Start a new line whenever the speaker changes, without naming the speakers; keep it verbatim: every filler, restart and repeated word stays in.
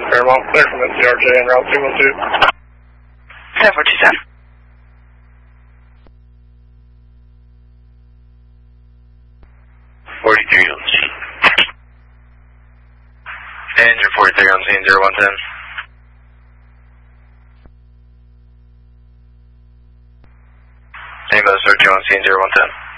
Fairmont, clear from the C R J and Route two one two.
seven four two seven.
forty-three on scene. Engine forty-three on scene, zero one ten. Name of the search on scene, zero one ten.